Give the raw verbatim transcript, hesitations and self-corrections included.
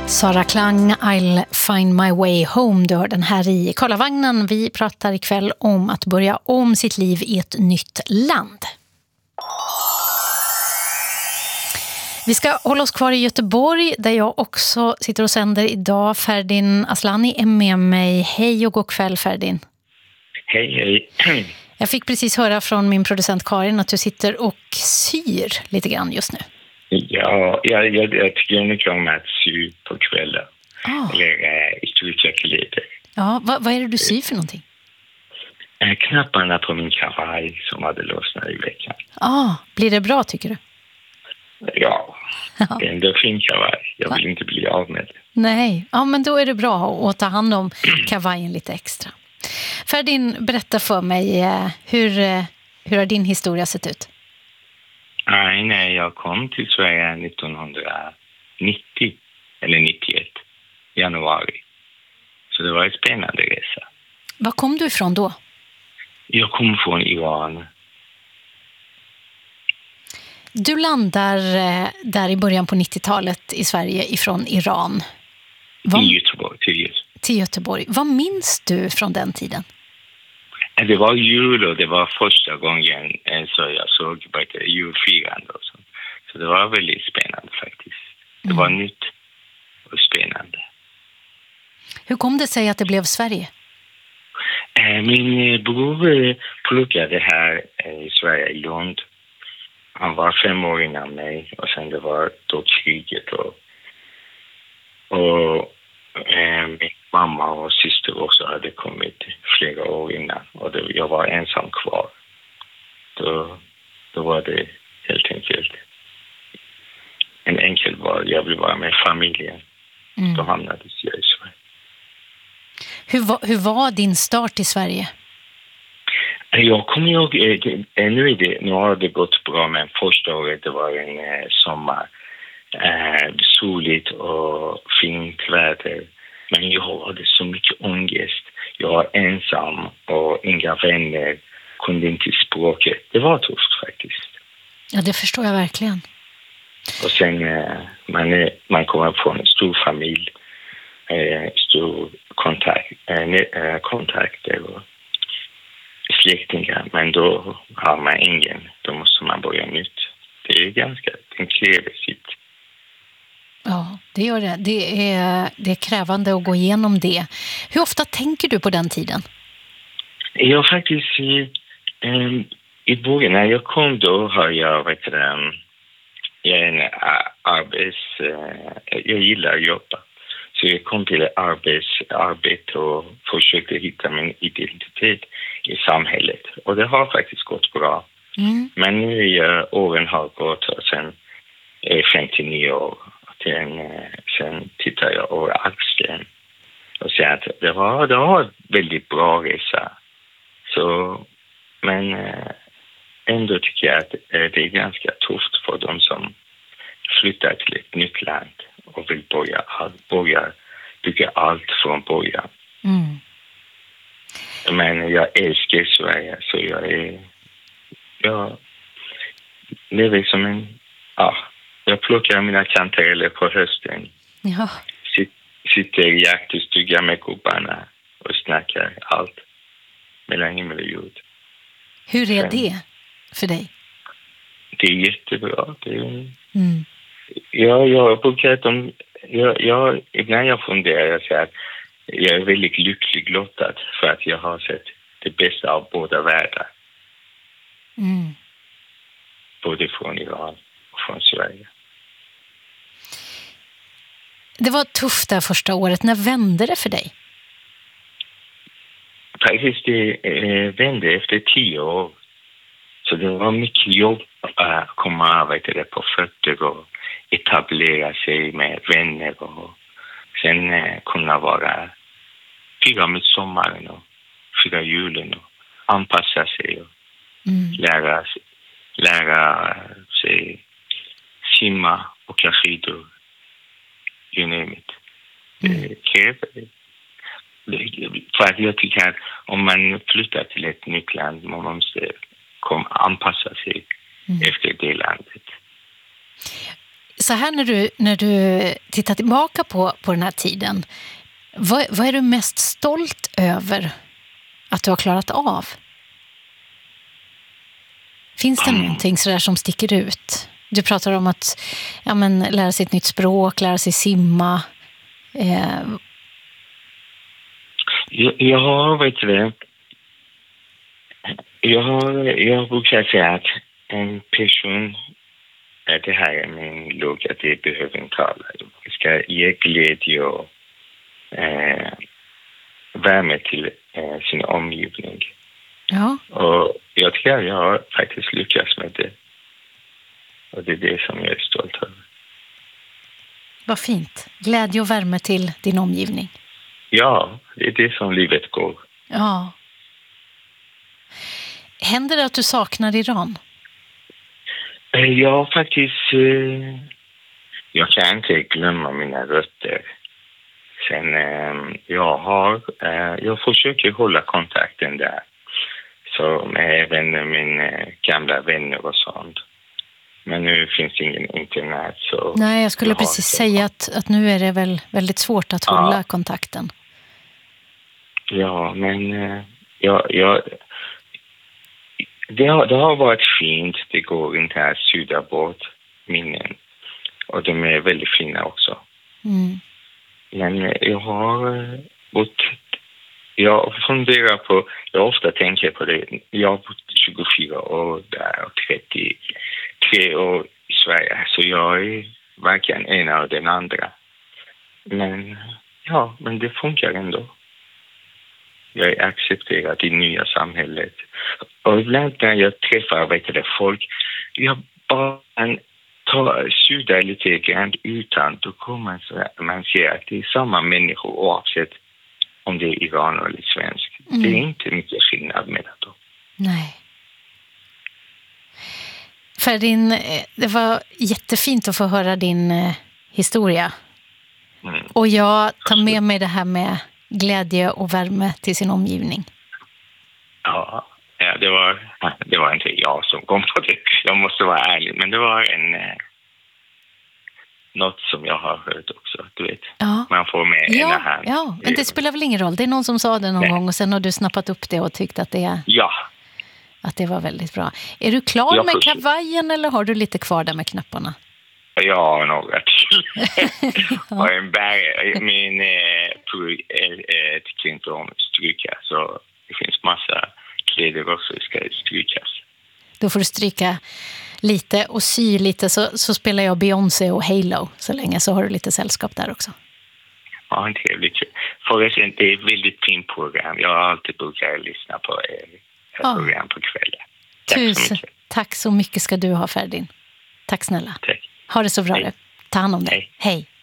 Sara Klang, I'll find my way home, dör den här i Karlavagnen. Vi pratar ikväll om att börja om sitt liv i ett nytt land. Vi ska hålla oss kvar i Göteborg där jag också sitter och sänder idag. Ferdin Aslani är med mig. Hej och god kväll, Ferdin. Hej, hej. Jag fick precis höra från min producent Karin att du sitter och syr lite grann just nu. Ja, jag, jag, jag tycker mycket om att sy på kvällen. Ah. Eller äh, utveckla lite. Ja, vad, vad är det du syr för någonting? Äh, knapparna på min kavaj som hade lossnat i veckan. Ah, blir det bra tycker du? Ja, det är ändå fin kavaj. Jag vill inte bli av med det. Nej, ja, men då är det bra att ta hand om kavajen lite extra. Ferdin, berätta för mig, hur, hur har din historia sett ut? Nej, nej, jag kom till Sverige nittonhundranittio, eller nittioett, januari. Så det var en spännande resa. Var kom du ifrån då? Jag kom från Iran. Du landar där i början på nittiotalet i Sverige ifrån Iran. Vad... I Göteborg, till Göteborg. Till Göteborg. Vad minns du från den tiden? Det var jul och det var första gången så jag såg julfirande och så. Så det var väldigt spännande faktiskt. Det var mm. nytt och spännande. Hur kom det sig att det blev Sverige? Min bror pluggade här i Sverige, i Lund. Han var fem år innan mig och sen det var då kriget och, och eh, min mamma och syster också hade kommit flera år innan och det, jag var ensam kvar. Då, då var det helt enkelt en enkel val. Jag ville vara med familjen. Mm. Då hamnade jag i Sverige. Hur var, hur var din start i Sverige? Jag kommer ihåg, nu, är det, nu har det gått bra, men första året det var en eh, sommar. Eh, soligt och fint väder. Men jag hade så mycket ångest. Jag var ensam och inga vänner. Kunde inte språket. Det var tufft faktiskt. Ja, det förstår jag verkligen. Och sen eh, man, är, man kommer från en stor familj. Eh, stor kontakt, eh, kontakter och släktingar, men då har man ingen. Då måste man börja nytt. Det är ganska, det kräver sitt. Ja, det gör det. Det är, det är krävande att gå igenom det. Hur ofta tänker du på den tiden? Jag faktiskt, eh, i början när jag kom då har jag, vet du, jag är en arbets, eh, jag gillar att jobba. Så jag kom till arbets, arbete och försökte hitta min identitet i samhället. Och det har faktiskt gått bra. Mm. Men nu är åren har gått och sen är femtionio år. Sen, sen tittar jag över axeln och säger att det var, det var en väldigt bra resa. Så, men ändå tycker jag att det är ganska tufft för de som flyttar till ett nytt land och vill börja, börja bygga allt från början. Mm. Men jag älskar Sverige, så jag är jag lever som en ja, jag plockar mina kantareller på hösten. Ja. Sitter i jaktstugan med gubbarna och snackar allt mellan himmel och jord. Hur är Sen, det för dig? Det är jättebra. Det är, mm. Ja, jag brukar att de, jag, jag, ibland jag funderar jag säger att jag är väldigt lycklig lottad för att jag har sett det bästa av båda världar. Mm. Både från Iran och från Sverige. Det var tufft där första året. När vände det för dig? Faktiskt det eh, vände efter tio år. Så det var mycket jobb att komma arbeta på fötter och etablera sig med vänner och sen eh, kunna vara fira med sommaren och fira julen och anpassa sig och mm. lära, lära sig simma och skidor. You name it. Mm. Det för att jag tycker att om man flyttar till ett nytt land man måste kom, anpassa sig mm. efter det landet. så här när du, när du tittar tillbaka på, på den här tiden, vad, vad är du mest stolt över att du har klarat av? Finns det mm. någonting sådär som sticker ut? Du pratar om att ja, men, lära sig ett nytt språk, lära sig simma. Eh... Jag, jag har, vet du det, jag har, jag brukar säga att en person, det här är min logg, att det behöver inte tala. Jag ska ge glädje och eh, värme till eh, sin omgivning. Ja. Och jag tycker att jag har faktiskt lyckats med det. Och det är det som jag är stolt över. Vad fint. Glädje och värme till din omgivning. Ja, det är det som livet går. Ja. Händer det att du saknar Iran? Jag faktiskt... Eh, jag kan inte glömma mina rötter. Sen eh, jag har... Eh, jag försöker hålla kontakten där. Så med även mina gamla vänner och sånt. Men nu finns det ingen internet. Så nej, jag skulle jag precis säga att, att nu är det väl väldigt svårt att hålla ja. kontakten. Ja, men eh, jag... jag Det har, det har varit fint. Det går inte att sudda bort minnen. Och de är väldigt fina också. Mm. Men jag har bott... Jag funderar på... Jag ofta tänker på det. Jag har bott tjugofyra år där och trettiotre år i Sverige. Så jag är varken en av den andra. Men ja, men det funkar ändå. Jag är accepterad i nya samhället. Och ibland när jag träffar vet du, folk, jag bara tar sudda lite grann utan, då kommer man se att det är samma människor oavsett om det är Iran eller svensk. Mm. Det är inte mycket skillnad med det då. Nej. Ferdin, det var jättefint att få höra din eh, historia. Mm. Och jag tar med mig det här med glädje och värme till sin omgivning. Ja, ja det, var, det var inte jag som kom på det. Jag måste vara ärlig. Men det var en eh, något som jag har hört också. Du vet, ja. Man får med ja, ena hand. Ja, men det spelar väl ingen roll. Det är någon som sa det någon Nej. gång och sen har du snappat upp det och tyckt att det, ja. att det var väldigt bra. Är du klar jag med förstår. kavajen eller har du lite kvar där med knapparna? Ja, några till. ja. Och en bär, min eh, tycker inte om stryka, så det finns massa kläder också som ska strykas. Då får du stryka lite och sy lite, så, så spelar jag Beyoncé och Halo så länge, så har du lite sällskap där också. Ja, en trevlig kul. Förresten, det är ett väldigt fint program. Jag har alltid brukat lyssna på er ja. program på kvällen. Tack Tusen, så mycket. Tack så mycket ska du ha, Ferdin. Tack snälla. Tack. Ha det så bra. Hej. Ta hand om dig. Hej. Hej.